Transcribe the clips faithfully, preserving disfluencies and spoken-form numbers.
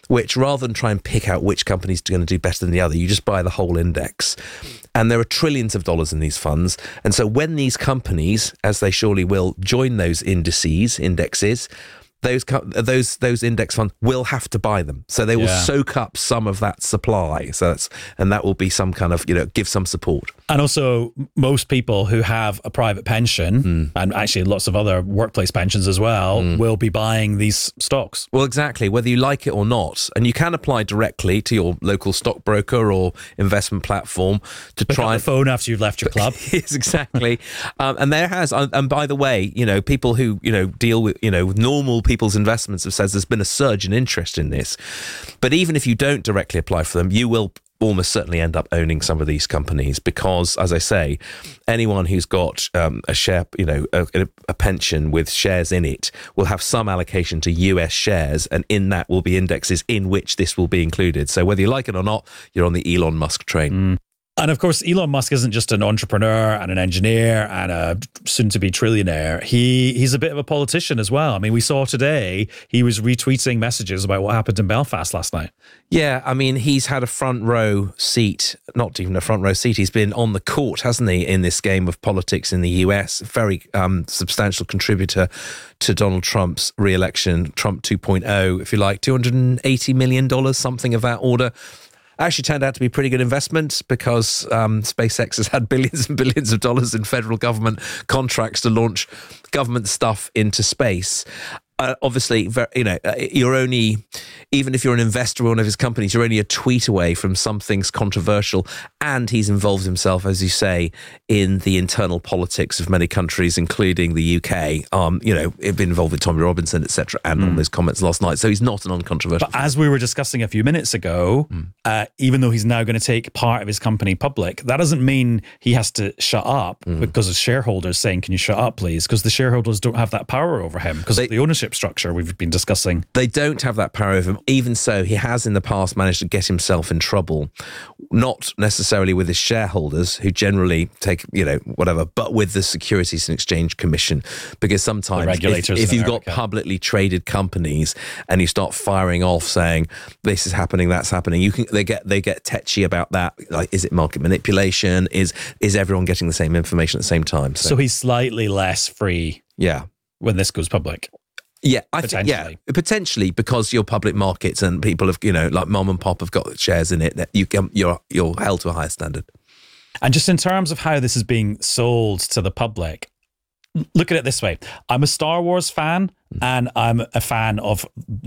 which rather than try and pick out which company's going to do better than the other, you just buy the whole index. And there are trillions of dollars in these funds. And so when these companies, as they surely will, join those indices, indexes, those those those index funds will have to buy them. So they will yeah. soak up some of that supply. So that's, and that will be some kind of, you know, give some support. And also, most people who have a private pension, mm. and actually lots of other workplace pensions as well, mm. will be buying these stocks. Well, exactly, whether you like it or not. And you can apply directly to your local stockbroker or investment platform to Pick try up and the phone after you've left your club. Yes, exactly. um, and there has, and by the way, you know, people who, you know, deal with, you know, normal people's investments have said there's been a surge in interest in this. But even if you don't directly apply for them, you will almost certainly end up owning some of these companies because, as I say, anyone who's got um, a share, you know, a, a pension with shares in it will have some allocation to U S shares, and in that will be indexes in which this will be included. So whether you like it or not, you're on the Elon Musk train. Mm. And of course, Elon Musk isn't just an entrepreneur and an engineer and a soon-to-be trillionaire. He he's a bit of a politician as well. I mean, we saw today he was retweeting messages about what happened in Belfast last night. Yeah, I mean, he's had a front row seat, not even a front row seat. He's been on the court, hasn't he, in this game of politics in the U S. Very um, substantial contributor to Donald Trump's re-election, Trump two point oh, if you like, two hundred eighty million dollars, something of that order. Actually turned out to be a pretty good investment because um, SpaceX has had billions and billions of dollars in federal government contracts to launch government stuff into space. Uh, obviously, you know, you're only, even if you're an investor in one of his companies, you're only a tweet away from something's controversial. And he's involved himself, as you say, in the internal politics of many countries, including the U K. Um, you know, been involved with Tommy Robinson, et cetera, and mm. on those comments last night. So he's not an uncontroversial. But as we were discussing a few minutes ago, mm. uh, even though he's now going to take part of his company public, that doesn't mean he has to shut up mm. because of shareholders saying, "Can you shut up, please?" Because the shareholders don't have that power over him because of the ownership structure we've been discussing. They don't have that power over him. Even so, he has in the past managed to get himself in trouble, not necessarily with his shareholders, who generally take, you know, whatever, but with the Securities and Exchange Commission, because sometimes the regulators if, if you've America. got publicly traded companies and you start firing off saying this is happening, that's happening, you can they get they get tetchy about that. Like, is it market manipulation? Is is everyone getting the same information at the same time? So, so he's slightly less free. Yeah. When this goes public. Yeah, I think, yeah, potentially, because your public markets and people have, you know, like mom and pop have got shares in it, that you can, you're you're held to a higher standard. And just in terms of how this is being sold to the public, look at it this way: I'm a Star Wars fan, mm. and I'm a fan of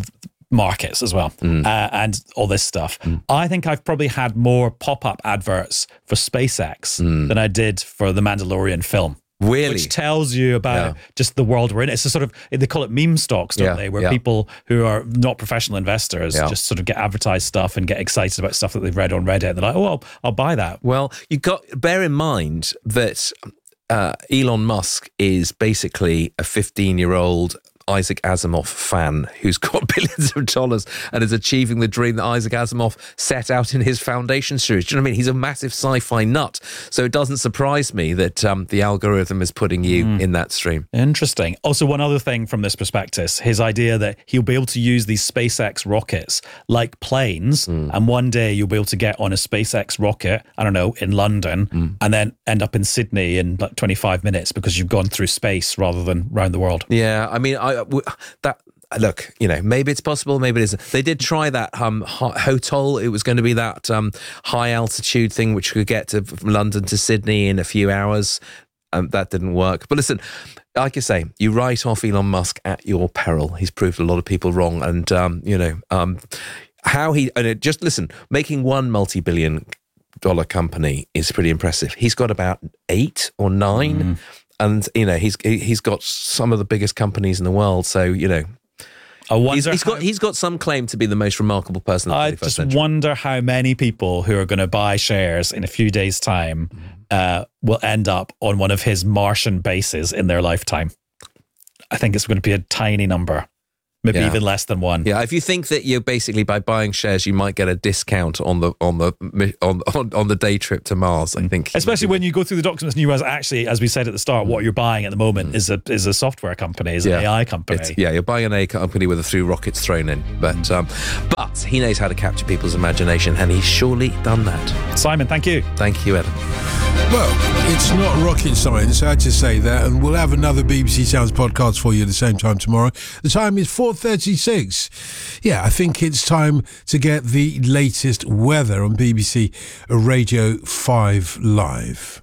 markets as well, mm. uh, and all this stuff. Mm. I think I've probably had more pop-up adverts for SpaceX mm. than I did for the Mandalorian film. Really? Which tells you about yeah. just the world we're in. It's a sort of, they call it meme stocks, don't yeah, they? Where yeah. people who are not professional investors yeah. just sort of get advertised stuff and get excited about stuff that they've read on Reddit. They're like, oh, I'll, I'll buy that. Well, you got bear in mind that uh, Elon Musk is basically a fifteen-year-old Isaac Asimov fan who's got billions of dollars and is achieving the dream that Isaac Asimov set out in his Foundation series. Do you know what I mean? He's a massive sci-fi nut. So it doesn't surprise me that um, the algorithm is putting you mm. in that stream. Interesting. Also, one other thing from this prospectus, his idea that he'll be able to use these SpaceX rockets like planes, mm. and one day you'll be able to get on a SpaceX rocket, I don't know, in London, mm. and then end up in Sydney in like twenty-five minutes because you've gone through space rather than around the world. Yeah, I mean, I that look, you know, maybe it's possible, maybe it isn't. They did try that um HOTOL. It was going to be that um high altitude thing which could get to from London to Sydney in a few hours. Um, that didn't work. But listen, like I say, you write off Elon Musk at your peril. He's proved a lot of people wrong, and um, you know, um, how he and just listen, making one multi-billion dollar company is pretty impressive. He's got about eight or nine. Mm. And, you know, he's he's got some of the biggest companies in the world. So, you know, he's, he's got he's got some claim to be the most remarkable person in the I twenty-first just century. wonder how many people who are going to buy shares in a few days' time uh, will end up on one of his Martian bases in their lifetime. I think it's going to be a tiny number. maybe Yeah. even less than one. Yeah, if you think that you're basically by buying shares, you might get a discount on the on the on on, on the day trip to Mars. I think, especially when you go through the documents and you realize actually, as we said at the start, what you're buying at the moment is a is a software company, is Yeah. an A I company. It's, yeah, you're buying an A I company with a few rockets thrown in, but um, but he knows how to capture people's imagination, and he's surely done that. Simon, thank you. Thank you, Adam. Well, it's not rocket science, I had to say that, and we'll have another B B C Sounds podcast for you at the same time tomorrow. The time is four thirty-six. Yeah, I think it's time to get the latest weather on B B C Radio five Live.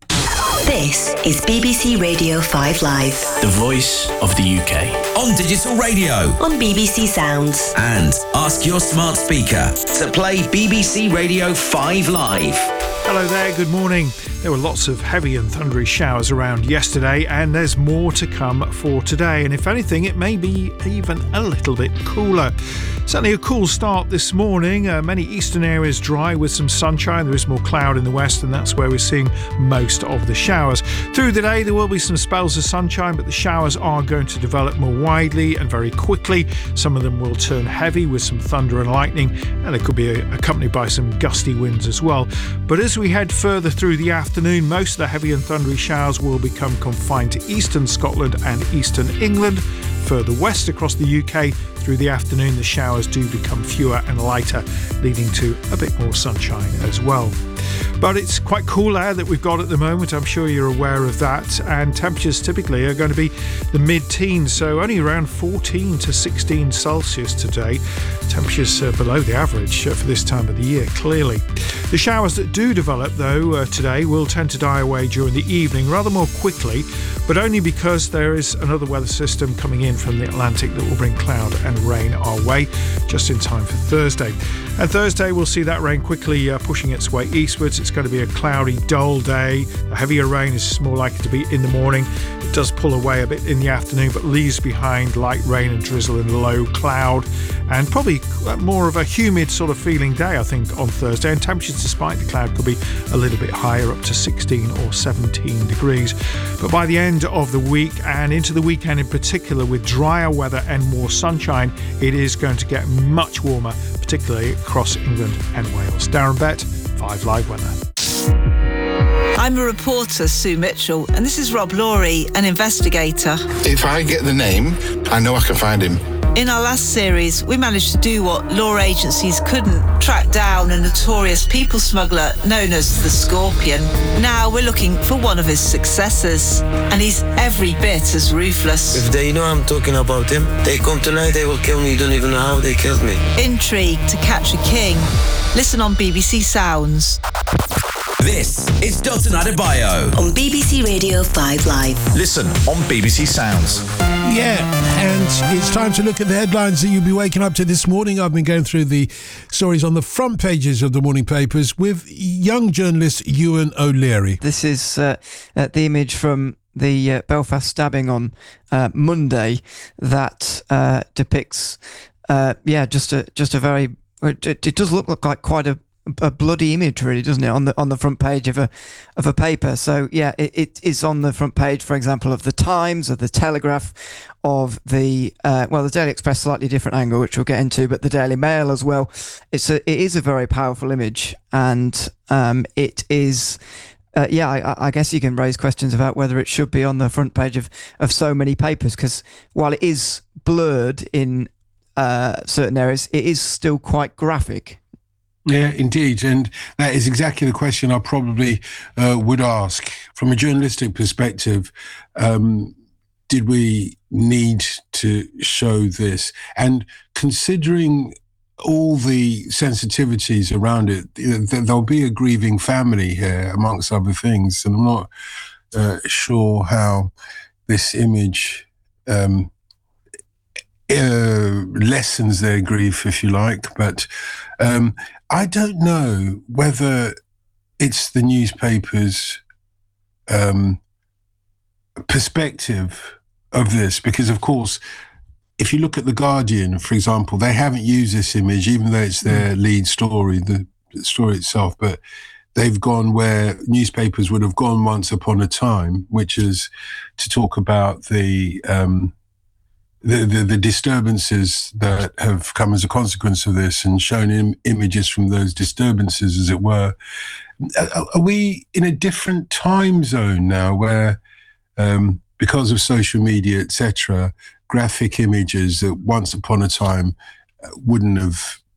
This is B B C Radio five Live. The voice of the U K. On digital radio. On B B C Sounds. And ask your smart speaker to play B B C Radio five Live. Hello there, good morning. There were lots of heavy and thundery showers around yesterday, and there's more to come for today. And if anything, it may be even a little bit cooler. Certainly a cool start this morning. Uh, many eastern areas dry with some sunshine. There is more cloud in the west, and that's where we're seeing most of the showers. Through the day, there will be some spells of sunshine, but the showers are going to develop more widely and very quickly. Some of them will turn heavy with some thunder and lightning, and they could be accompanied by some gusty winds as well. But as we head further through the afternoon, most of the heavy and thundery showers will become confined to eastern Scotland and eastern England. Further west across the U K, through the afternoon, the showers do become fewer and lighter, leading to a bit more sunshine as well. But it's quite cool air that we've got at the moment. I'm sure you're aware of that. And temperatures typically are going to be the mid-teens, so only around fourteen to sixteen Celsius today. Temperatures uh, below the average uh, for this time of the year, clearly. The showers that do develop, though, uh, today will tend to die away during the evening rather more quickly, but only because there is another weather system coming in from the Atlantic that will bring cloud and rain our way just in time for Thursday. And Thursday we'll see that rain quickly uh, pushing its way eastwards. It's going to be a cloudy, dull day. The heavier rain is more likely to be in the morning. It does pull away a bit in the afternoon, but leaves behind light rain and drizzle and low cloud, and probably more of a humid sort of feeling day, I think, on Thursday. And temperatures, despite the cloud, could be a little bit higher, up to sixteen or seventeen degrees. But by the end of the week and into the weekend in particular, with drier weather and more sunshine, it is going to get much warmer, particularly across England and Wales. Darren Bett, five Live Weather. I'm a reporter, Sue Mitchell, and this is Rob Laurie, an investigator. If I get the name, I know I can find him. In our last series, we managed to do what law agencies couldn't, track down a notorious people smuggler known as the Scorpion. Now we're looking for one of his successors, and he's every bit as ruthless. If they know I'm talking about him, they come tonight, they will kill me. You don't even know how they killed me. Intrigue to catch a king. Listen on B B C Sounds. This is Dalton Adebayo On B B C Radio five Live. Listen on B B C Sounds. Yeah, and it's time to look at the headlines that you'll be waking up to this morning. I've been going through the stories on the front pages of the morning papers with young journalist Ewan O'Leary. This is uh, uh, the image from the uh, Belfast stabbing on uh, Monday that uh, depicts, uh, yeah, just a just a very. It, it does look, look like quite a. a bloody image, really, doesn't it, on the on the front page of a of a paper. So yeah, it, it is on the front page, for example, of the Times, of the Telegraph, of the uh, well, the Daily Express, slightly different angle, which we'll get into, but the Daily Mail as well. It's a it is a very powerful image, and um, it is. Uh, yeah, I, I guess you can raise questions about whether it should be on the front page of, of so many papers, because while it is blurred in uh, certain areas, it is still quite graphic. Yeah, indeed. And that is exactly the question I probably uh, would ask. From a journalistic perspective, um, did we need to show this? And considering all the sensitivities around it, there'll be a grieving family here, amongst other things. And I'm not uh, sure how this image um, uh, lessens their grief, if you like. But um, I don't know whether it's the newspaper's um, perspective of this, because, of course, if you look at The Guardian, for example, they haven't used this image, even though it's their lead story, the story itself, but they've gone where newspapers would have gone once upon a time, which is to talk about the um, the, the, the disturbances that have come as a consequence of this and shown Im- images from those disturbances, as it were. Are, are we in a different time zone now where, um, because of social media, et cetera, graphic images that once upon a time wouldn't have